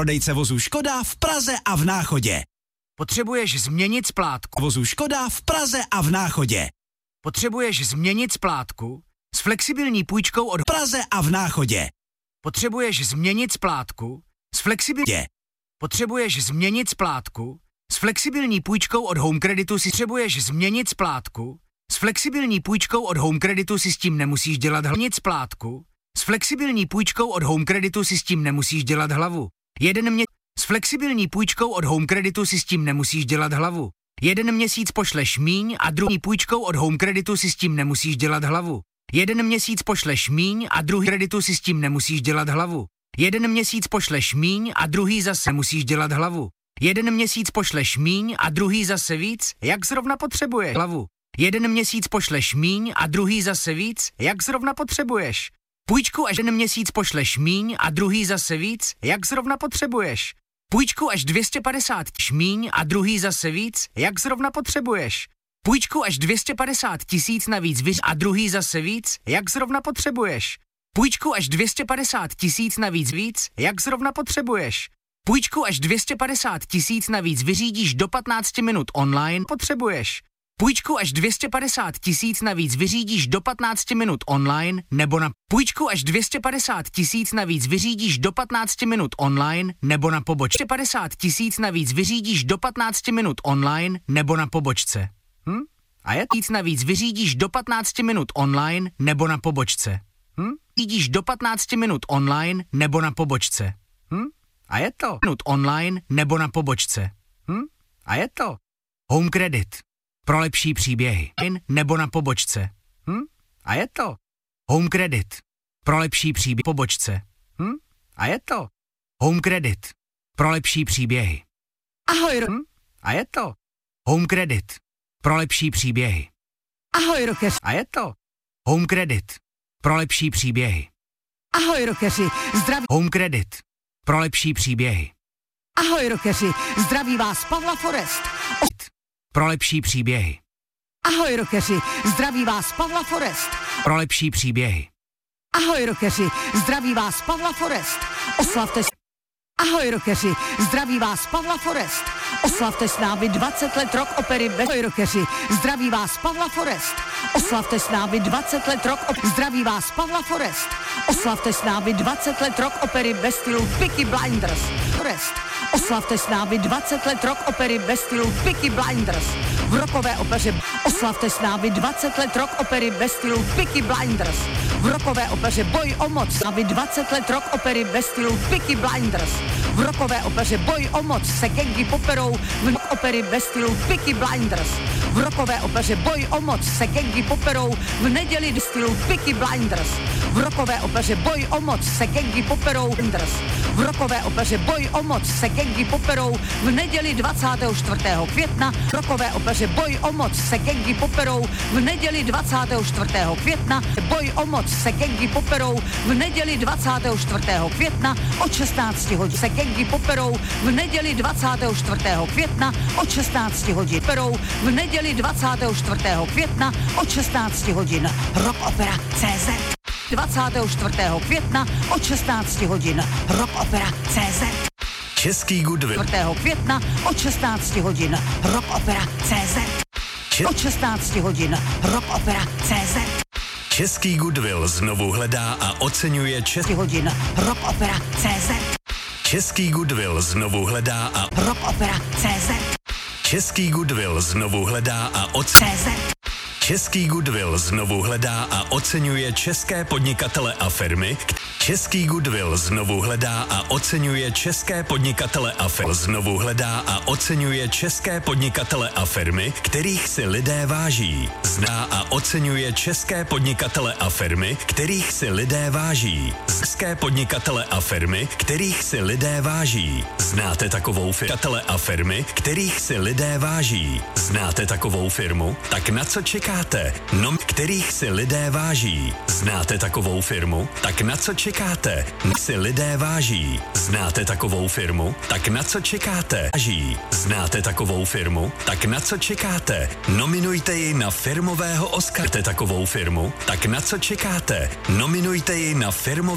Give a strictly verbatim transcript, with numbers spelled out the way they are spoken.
Prodejce vozů Škoda v Praze a v Náchodě. Potřebuješ změnit splátku. Vozů Škoda v Praze a v Náchodě. Potřebuješ změnit splátku s flexibilní půjčkou od Praze a v Náchodě. Potřebuješ změnit splátku s flexibilní Potřebuješ změnit splátku s flexibilní půjčkou od Home Creditu si potřebuješ změnit splátku s flexibilní půjčkou od Home Creditu si s tím nemusíš dělat hlavu. Změnit splátku s flexibilní půjčkou od Home Creditu si s tím nemusíš dělat hlavu. Jeden mě s flexibilní půjčkou od Home Creditu si s tím nemusíš dělat hlavu. Jeden měsíc pošleš míň a druhý půjčkou od Home Creditu si s tím nemusíš dělat hlavu. Jeden měsíc pošleš míň a druhý kreditu si s tím nemusíš dělat hlavu. Jeden měsíc pošleš míň a druhý zase musíš dělat hlavu. Jeden měsíc pošleš míň a druhý zase víc, jak zrovna potřebuješ hlavu. Jeden měsíc pošleš míň a druhý zase víc, jak zrovna potřebuješ. Půjčku až jeden měsíc pošleš míň a druhý zase víc, jak zrovna potřebuješ. Půjčku až dvě stě padesát míň a druhý zase víc, jak zrovna potřebuješ. Půjčku až dvě stě padesát tisíc navíc vyř a druhý zase víc, jak zrovna potřebuješ. Půjčku až dvě stě padesát tisíc navíc víc, jak zrovna potřebuješ. Půjčku až dvě stě padesát tisíc navíc vyřídíš do patnácti minut online, potřebuješ. Půjčku až dvě stě padesát tisíc navíc vyřídíš do patnácti minut online, nebo na půjčku až dvě stě padesát tisíc navíc vyřídíš do patnácti minut online, nebo na pobočce. padesát tisíc navíc vyřídíš do patnácti minut online, nebo na pobočce. Hm? A je víc navíc vyřídíš do patnácti minut online, nebo na pobočce. Hm? Vyřídíš do patnácti minut online, nebo na pobočce. Hm? A je to minut online, nebo na pobočce. Hm? A je to Home Credit. Pro lepší příběhy. Nebo na pobočce. Hm? A je to Home Credit. Pro lepší příběhy. Pobočce. Hm? A je to Home Credit. Pro lepší příběhy. Ahoj. Hm? A je to Home Credit. Pro lepší příběhy. Ahoj, rokeři. A je to Home Credit. Pro lepší příběhy. Ahoj, rokeři. Zdraví. Home Credit. Pro lepší příběhy. Ahoj, rokeři. Zdraví vás Pavla Forest. O... Pro lepší příběhy. Ahoj, rokeři. Zdraví vás Pavla Forest. Pro lepší příběhy. Ahoj, rokeři. Zdraví vás Pavla Forest. Oslavte s... Ahoj, rokeři. Zdraví vás Pavla Forest. Oslavte s námi dvacet let rock opery ve... Ahoj, rokeři. Zdraví vás Pavla Forest. Oslavte s námi dvacet let rock opery... Zdraví vás Pavla Forest. Oslavte s námi dvacet let rock opery ve stylu Peaky Blinders. Forest. Oslavte s námi dvacet let rock opery ve stylu Peaky Blinders. V rockové opeře. Oslavte s námi dvacet let rock opery ve stylu Peaky Blinders. V rockové opeře Boj o moc. S námi dvacet let rock opery ve stylu Peaky Blinders. V rockové opeře Boj o moc se gangy poperou v rock opery ve stylu Peaky Blinders. V rockové opeře Boj o moc se gangy poperou v neděli v stylu Peaky Blinders. V rockové opeře Boj o moc se gangy poperou v rockové opeře Boj o moc se gangy poperou v neděli dvacátého čtvrtého května. V rockové opeře Boj o moc se gangy poperou v neděli dvacátého čtvrtého května. Boj o moc se gangy poperou v neděli dvacátého čtvrtého května od šestnácti hodin. Se gangy poperou v neděli dvacátého čtvrtého května od šestnácti hodin. Perou v neděli dvacátého čtvrtého května od šestnácti hodin. Rock Opera C Z. dvacátého čtvrtého května od šestnácti hodin. Rock Opera C Z. Český Goodwill. čtvrtého května od šestnácti hodin. Rock Opera C Z. Če- Od šestnácti hodin. Rock Opera C Z. Český Goodwill znovu hledá a oceňuje český hodin. Rock Opera C Z. Český Goodwill znovu hledá a Rock Opera C Z. Český Goodwill znovu hledá a oceňuje C Z. Český Goodwill znovu hledá a oceňuje české podnikatele a firmy. Český Goodwill znovu hledá a oceňuje české podnikatele a firmy. Znovu hledá a oceňuje české podnikatele a firmy, kterých si lidé váží. Zná a oceňuje české podnikatele a firmy, kterých si lidé váží. České podnikatele a firmy, kterých si lidé váží. Znáte takovou firmu a firmy, kterých si lidé váží. Znáte takovou firmu? Tak na co čekáte? No, kterých si lidé váží. Znáte takovou firmu? Tak na co čekáte? Si lidé váží. Znáte takovou firmu? Tak na co čekáte? Váží. Znáte takovou firmu? Tak na co čekáte? Nominujte ji na firmového Oscara. Znáte takovou firmu? Tak na co čekáte? Nominujte ji na firmového